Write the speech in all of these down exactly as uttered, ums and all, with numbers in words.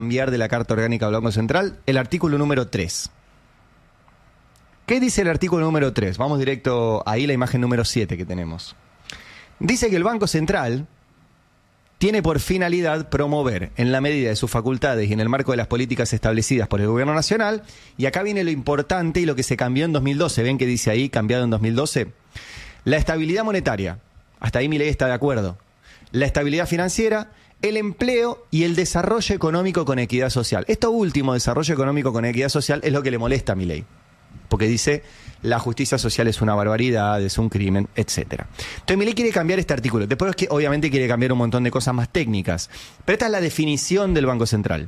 cambiar de la Carta Orgánica del Banco Central el artículo número tres. ¿Qué dice el artículo número tres? Vamos directo ahí, la imagen número siete que tenemos. Dice que el Banco Central tiene por finalidad promover, en la medida de sus facultades y en el marco de las políticas establecidas por el Gobierno Nacional, y acá viene lo importante y lo que se cambió en dos mil doce, ¿ven que dice ahí, cambiado en dos mil doce? La estabilidad monetaria, hasta ahí Milei está de acuerdo, la estabilidad financiera, el empleo y el desarrollo económico con equidad social. Esto último, desarrollo económico con equidad social, es lo que le molesta a Milei, porque dice la justicia social es una barbaridad, es un crimen, etcétera. Entonces Milei quiere cambiar este artículo. Después es que obviamente quiere cambiar un montón de cosas más técnicas. Pero esta es la definición del Banco Central.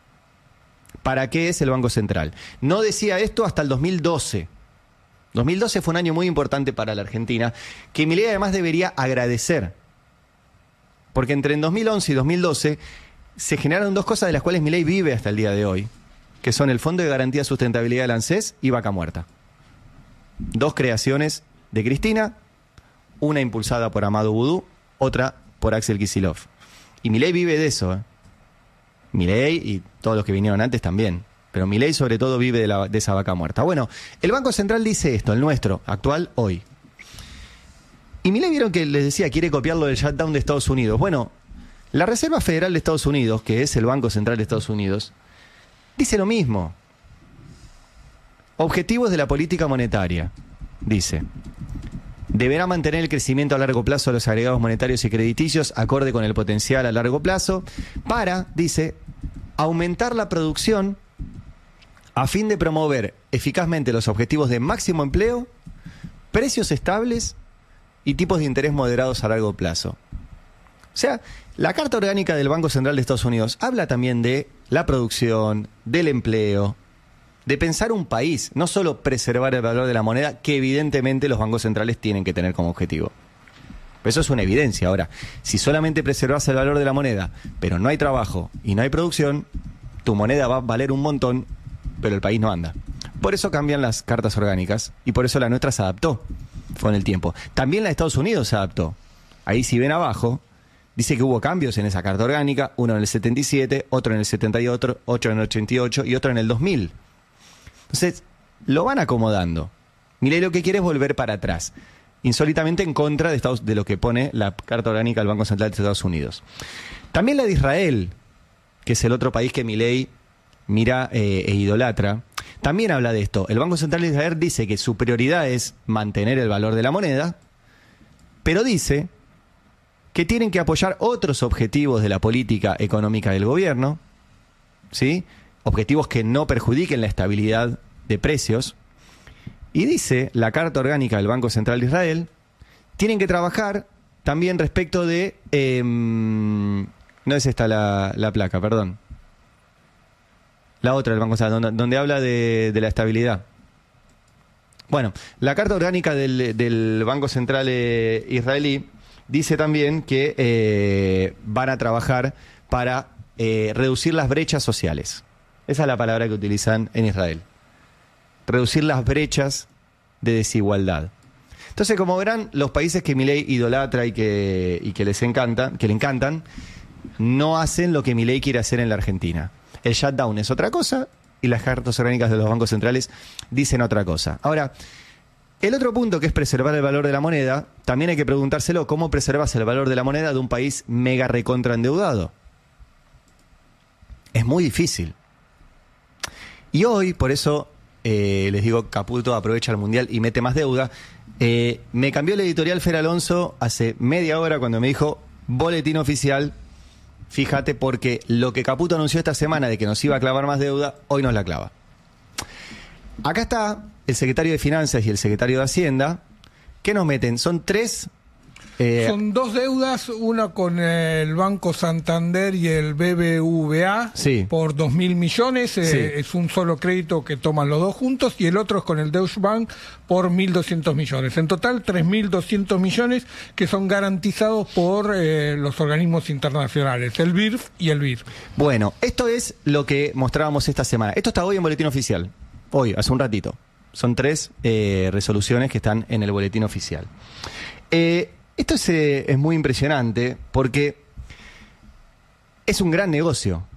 ¿Para qué es el Banco Central? No decía esto hasta el dos mil doce. dos mil doce fue un año muy importante para la Argentina, que Milei además debería agradecer. Porque entre en dos mil once y dos mil doce se generaron dos cosas de las cuales Milei vive hasta el día de hoy, que son el Fondo de Garantía de Sustentabilidad del ANSES y Vaca Muerta. Dos creaciones de Cristina, una impulsada por Amado Boudou, otra por Axel Kicillof. Y Milei vive de eso, ¿eh? Milei y todos los que vinieron antes también. Pero Milei sobre todo vive de, la, de esa vaca muerta. Bueno, el Banco Central dice esto, el nuestro, actual, hoy. Y Milei vieron que les decía, quiere copiarlo del shutdown de Estados Unidos. Bueno, la Reserva Federal de Estados Unidos, que es el Banco Central de Estados Unidos, dice lo mismo. Objetivos de la política monetaria. Dice, deberá mantener el crecimiento a largo plazo de los agregados monetarios y crediticios acorde con el potencial a largo plazo para, dice, aumentar la producción a fin de promover eficazmente los objetivos de máximo empleo, precios estables y tipos de interés moderados a largo plazo. O sea, la Carta Orgánica del Banco Central de Estados Unidos habla también de la producción, del empleo, de pensar un país, no solo preservar el valor de la moneda, que evidentemente los bancos centrales tienen que tener como objetivo. Eso es una evidencia. Ahora, si solamente preservas el valor de la moneda, pero no hay trabajo y no hay producción, tu moneda va a valer un montón, pero el país no anda. Por eso cambian las cartas orgánicas y por eso la nuestra se adaptó con el tiempo. También la de Estados Unidos se adaptó. Ahí si ven abajo, dice que hubo cambios en esa carta orgánica, uno en el setenta y siete, otro en el setenta y ocho, otro en el ochenta y ocho y otro en el dos mil. Entonces, lo van acomodando. Milei lo que quiere es volver para atrás, insólitamente en contra de, Estados, de lo que pone la Carta Orgánica del Banco Central de Estados Unidos. También la de Israel, que es el otro país que Milei mira eh, e idolatra, también habla de esto. El Banco Central de Israel dice que su prioridad es mantener el valor de la moneda, pero dice que tienen que apoyar otros objetivos de la política económica del gobierno, ¿sí? Objetivos que no perjudiquen la estabilidad de precios. Y dice la Carta Orgánica del Banco Central de Israel, tienen que trabajar también respecto de... Eh, no es esta la, la placa, perdón. La otra del Banco Central, donde, donde habla de, de la estabilidad. Bueno, la Carta Orgánica del, del Banco Central eh, israelí dice también que eh, van a trabajar para eh, reducir las brechas sociales. Esa es la palabra que utilizan en Israel. Reducir las brechas de desigualdad. Entonces, como verán, los países que Milei idolatra y que, y que les encanta, que le encantan, no hacen lo que Milei quiere hacer en la Argentina. El shutdown es otra cosa y las cartas orgánicas de los bancos centrales dicen otra cosa. Ahora, el otro punto, que es preservar el valor de la moneda, también hay que preguntárselo, ¿cómo preservas el valor de la moneda de un país mega recontra endeudado? Es muy difícil. Y hoy, por eso eh, les digo, Caputo aprovecha el Mundial y mete más deuda. Eh, me cambió el editorial Fer Alonso hace media hora cuando me dijo, boletín oficial, fíjate, porque lo que Caputo anunció esta semana de que nos iba a clavar más deuda, hoy nos la clava. Acá está el secretario de Finanzas y el secretario de Hacienda. ¿Qué nos meten? Son tres... Eh, Son dos deudas, una con el Banco Santander y el B B V A, sí, por dos mil millones, eh, sí. Es un solo crédito que toman los dos juntos, y el otro es con el Deutsche Bank por mil doscientos millones. En total, tres mil doscientos millones que son garantizados por eh, los organismos internacionales, el B I R F y el B I R. Bueno, esto es lo que mostrábamos esta semana. Esto está hoy en Boletín Oficial, hoy, hace un ratito. Son tres eh, resoluciones que están en el Boletín Oficial. Eh... Esto es, eh, es muy impresionante porque es un gran negocio.